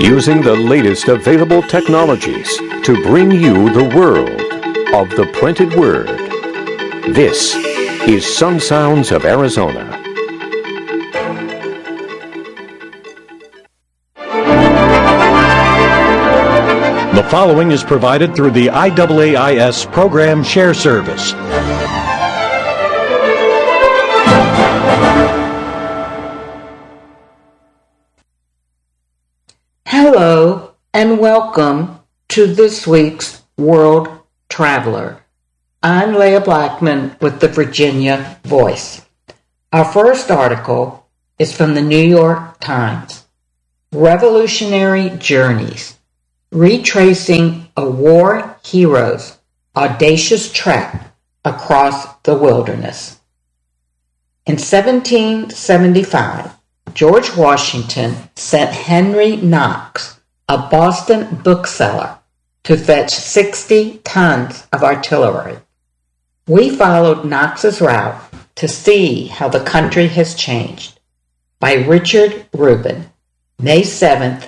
using the latest available technologies to bring you the world of the printed word. This is Sun Sounds of Arizona. The following is provided through the IAAIS Program Share Service. Hello and welcome to this week's World Traveler. I'm Leah Blackman with the Virginia Voice. Our first article is from the New York Times. Revolutionary Journeys, retracing a war hero's audacious trek across the wilderness. In 1775, George Washington sent Henry Knox, a Boston bookseller, to fetch 60 tons of artillery. We followed Knox's route to see how the country has changed. By Richard Rubin, May 7th,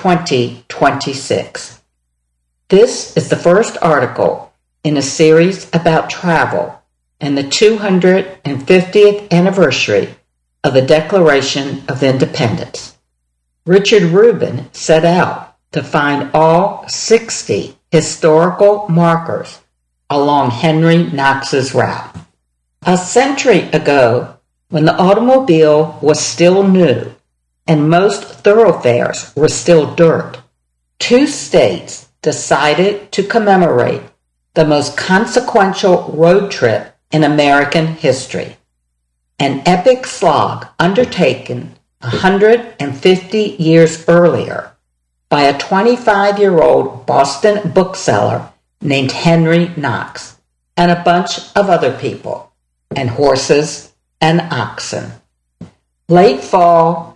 2026. This is the first article in a series about travel and the 250th anniversary of the Declaration of Independence. Richard Rubin set out to find all 60 historical markers along Henry Knox's route. A century ago, when the automobile was still new and most thoroughfares were still dirt, two states decided to commemorate the most consequential road trip in American history. An epic slog undertaken 150 years earlier by a 25-year-old Boston bookseller named Henry Knox and a bunch of other people, and horses and oxen. Late fall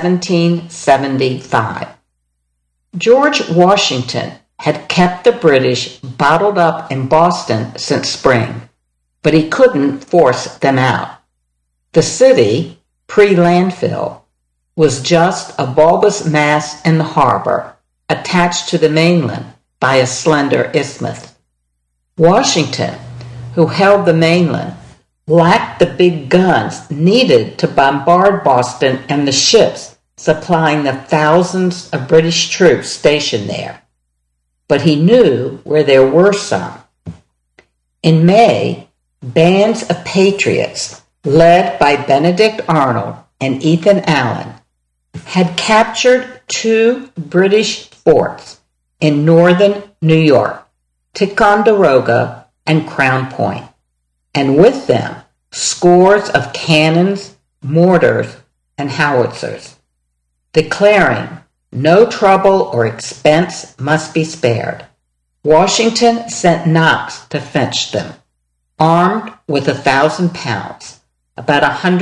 1775. George Washington had kept the British bottled up in Boston since spring, but he couldn't force them out. The city, pre-landfill, was just a bulbous mass in the harbor, attached to the mainland by a slender isthmus. Washington, who held the mainland, lacked the big guns needed to bombard Boston and the ships supplying the thousands of British troops stationed there. But he knew where there were some. In May, bands of patriots, led by Benedict Arnold and Ethan Allen, had captured two British forts in northern New York, Ticonderoga and Crown Point, and with them scores of cannons, mortars, and howitzers, declaring no trouble or expense must be spared. Washington sent Knox to fetch them, armed with 1,000 pounds, about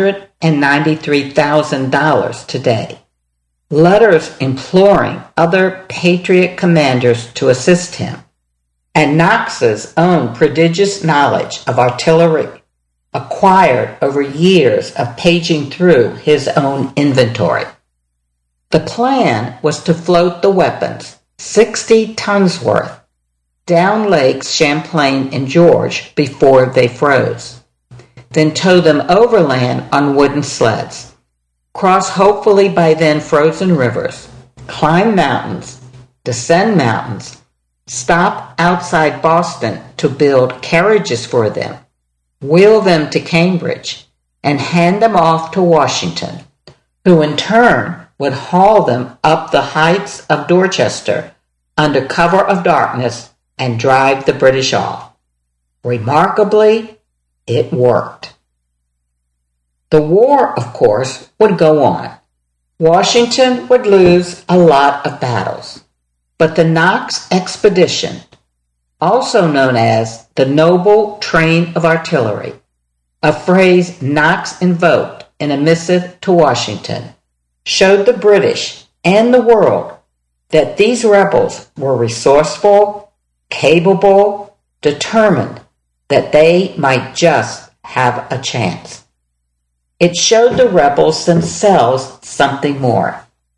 $193,000 today. Letters imploring other patriot commanders to assist him, and Knox's own prodigious knowledge of artillery, acquired over years of paging through his own inventory. The plan was to float the weapons, 60 tons worth, down lakes Champlain and George before they froze, then tow them overland on wooden sleds, cross hopefully by then frozen rivers, climb mountains, descend mountains, stop outside Boston to build carriages for them, wheel them to Cambridge, and hand them off to Washington, who in turn would haul them up the heights of Dorchester under cover of darkness and drive the British off. Remarkably, it worked. The war, of course, would go on. Washington would lose a lot of battles. But the Knox expedition, also known as the Noble Train of Artillery, a phrase Knox invoked in a missive to Washington, showed the British and the world that these rebels were resourceful, capable, determined that they might just have a chance. It showed the rebels themselves something more.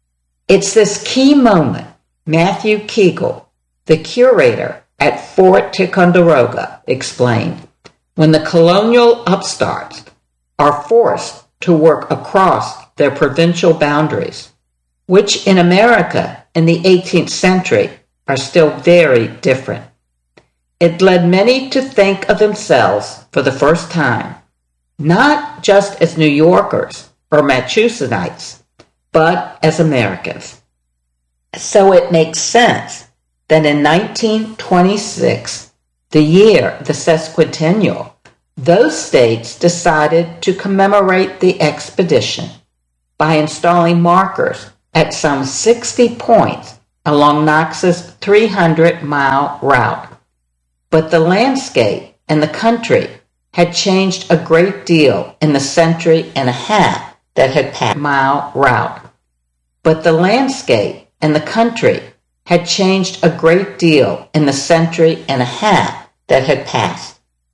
It's this key moment, Matthew Kegel, the curator at Fort Ticonderoga, explained, when the colonial upstarts are forced to work across their provincial boundaries, which in America in the 18th century are still very different. It led many to think of themselves for the first time, not just as New Yorkers or Massachusettsites, but as Americans. So it makes sense that in 1926, the year the sesquicentennial, those states decided to commemorate the expedition by installing markers at some 60 points along Knox's 300-mile route. But the landscape and the country had changed a great deal in the century and a half that had passed mile route. But the landscape and the country had changed a great deal in the century and a half that had passed.